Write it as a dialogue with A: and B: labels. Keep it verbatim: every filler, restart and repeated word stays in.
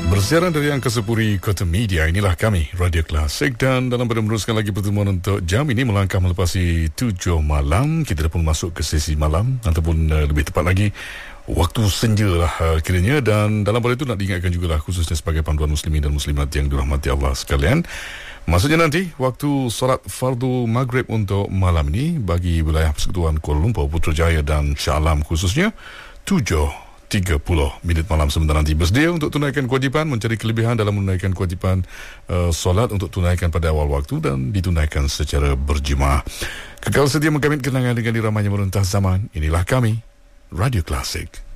A: Bersiaran dari Angkasa Puri, Kota Media, inilah kami, Radio Klasik. Dan dalam pada meneruskan lagi pertemuan untuk jam ini, melangkah melepasi tujuh malam, kita dah pun masuk ke sesi malam, ataupun uh, lebih tepat lagi, waktu senja lah uh, kiranya. Dan dalam pada itu nak diingatkan jugalah, khususnya sebagai panduan muslimin dan muslimat yang dirahmati Allah sekalian, maksudnya nanti waktu solat fardu maghrib untuk malam ini bagi wilayah Persekutuan Kuala Lumpur, Putrajaya dan Shah Alam khususnya, tujuh tiga puluh minit malam sebentar nanti. Bersedia untuk tunaikan kewajipan, mencari kelebihan dalam menunaikan kewajipan uh, solat untuk tunaikan pada awal waktu dan ditunaikan secara berjemaah. Kekal sedia mengkamit kenangan dengan diramanya merentah zaman. Inilah kami, Radio Klasik.